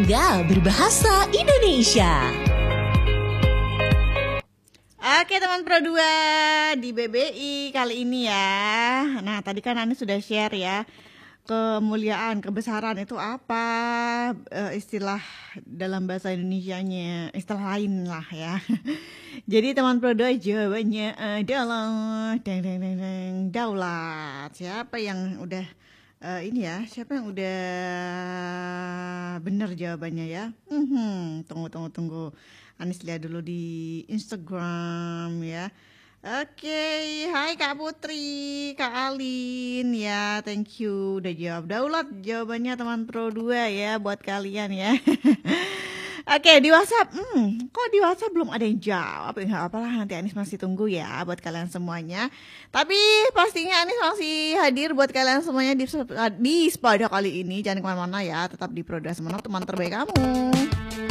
bangga berbahasa Indonesia. Oke teman Pro 2 di BBI kali ini ya. Nah tadi kan Ani sudah share ya, kemuliaan, kebesaran itu apa, istilah dalam bahasa Indonesianya, istilah lain lah ya. Jadi teman Pro 2 jawabannya adalah daulat. Siapa yang udah siapa yang udah benar jawabannya ya? Tunggu. Anis lihat dulu di Instagram ya. Oke, hai Kak Putri, Kak Alin ya, thank you udah jawab. Daulat jawabannya teman Pro 2 ya buat kalian ya. Oke, di WhatsApp, kok di WhatsApp belum ada yang jawab? Enggak apalah, nanti Anis masih tunggu ya buat kalian semuanya. Tapi pastinya Anis masih hadir buat kalian semuanya di Spada kali ini. Jangan kemana-mana ya, tetap di Pro 2 Semenok, teman terbaik kamu.